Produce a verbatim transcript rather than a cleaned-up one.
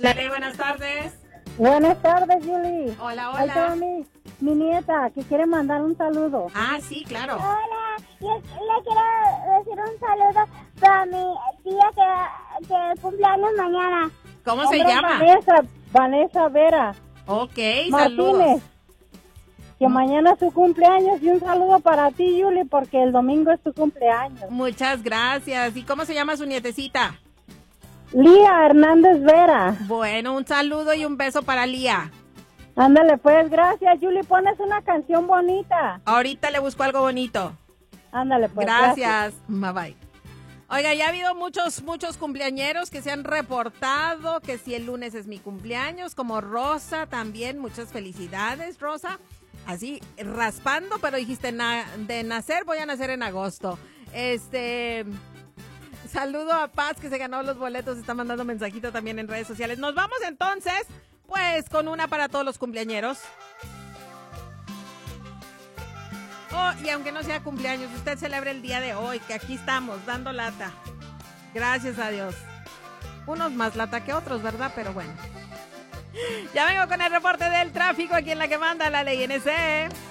Lele, buenas tardes. Buenas tardes, Julie. Hola, Ahí está hola. mi, mi nieta que quiere mandar un saludo. Ah, sí, claro. Hola, yo le quiero decir un saludo para mi tía que, que cumpleaños mañana. ¿Cómo se Hombre, llama? Vanessa, Vanessa Vera Ok, Martínez. saludos. Que mañana es su cumpleaños y un saludo para ti, Julie, porque el domingo es tu cumpleaños. Muchas gracias. ¿Y cómo se llama su nietecita? Lía Hernández Vera. Bueno, un saludo y un beso para Lía. Ándale, pues, gracias, Julie. Pones una canción bonita. Ahorita le busco algo bonito. Ándale, pues. Gracias. Bye bye. Oiga, ya ha habido muchos, muchos cumpleañeros que se han reportado que si el lunes es mi cumpleaños, como Rosa también. Muchas felicidades, Rosa. Así, raspando, pero dijiste na- de nacer, voy a nacer en agosto. Este... Saludo a Paz, que se ganó los boletos, está mandando mensajito también en redes sociales. Nos vamos entonces, pues, con una para todos los cumpleañeros. Oh, y aunque no sea cumpleaños, usted celebra el día de hoy, que aquí estamos, dando lata. Gracias a Dios. Unos más lata que otros, ¿verdad? Pero bueno. Ya vengo con el reporte del tráfico aquí en La Que Manda, la Ley N C.